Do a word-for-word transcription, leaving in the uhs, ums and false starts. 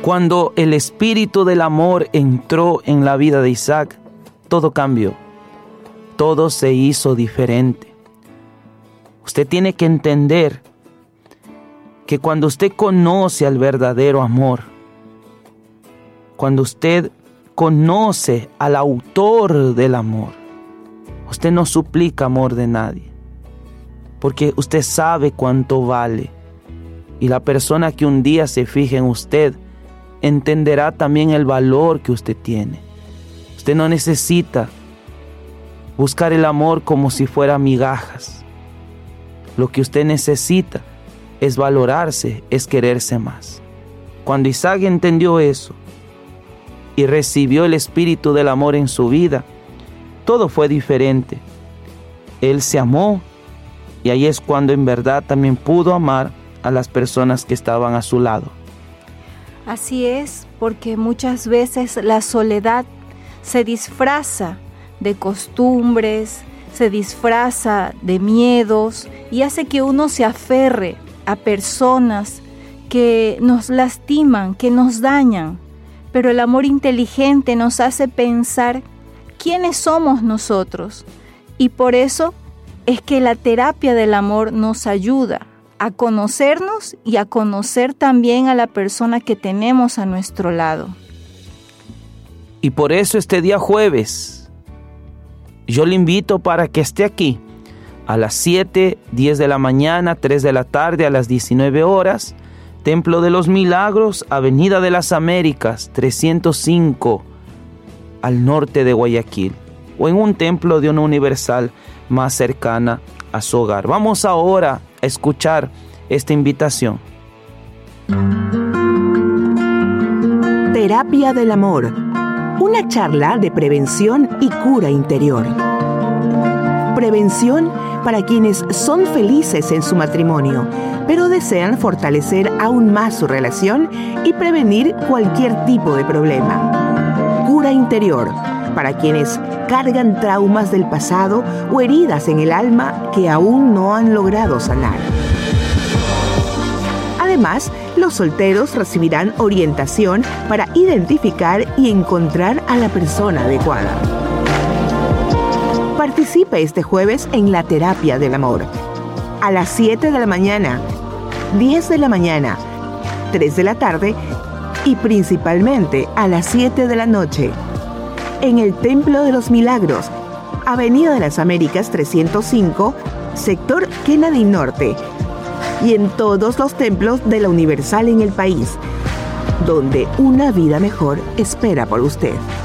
Cuando el espíritu del amor entró en la vida de Isaac, todo cambió. Todo se hizo diferente. Usted tiene que entender que cuando usted conoce al verdadero amor, cuando usted conoce al autor del amor, usted no suplica amor de nadie, porque usted sabe cuánto vale. Y la persona que un día se fije en usted entenderá también el valor que usted tiene. Usted no necesita buscar el amor como si fuera migajas. Lo que usted necesita es valorarse, es quererse más. Cuando Isaac entendió eso y recibió el espíritu del amor en su vida, todo fue diferente. Él se amó y ahí es cuando en verdad también pudo amar a las personas que estaban a su lado. Así es, porque muchas veces la soledad se disfraza de costumbres, se disfraza de miedos y hace que uno se aferre a personas que nos lastiman, que nos dañan. Pero el amor inteligente nos hace pensar quiénes somos nosotros. Y por eso es que la terapia del amor nos ayuda a conocernos y a conocer también a la persona que tenemos a nuestro lado. Y por eso este día jueves, yo le invito para que esté aquí a las siete, diez de la mañana, tres de la tarde, a las diecinueve horas, Templo de los Milagros, Avenida de las Américas, trescientos cinco, al norte de Guayaquil, o en un templo de una universal más cercana a su hogar. Vamos ahora a escuchar esta invitación. Terapia del amor, una charla de prevención y cura interior. Prevención para quienes son felices en su matrimonio, pero desean fortalecer aún más su relación y prevenir cualquier tipo de problema. Cura interior para quienes cargan traumas del pasado o heridas en el alma que aún no han logrado sanar. Además, los solteros recibirán orientación para identificar y encontrar a la persona adecuada. Participe este jueves en la terapia del amor. A las siete de la mañana, diez de la mañana, tres de la tarde y principalmente a las siete de la noche. En el Templo de los Milagros, Avenida de las Américas trescientos cinco, sector Kennedy Norte. Y en todos los templos de la Universal en el país, donde una vida mejor espera por usted.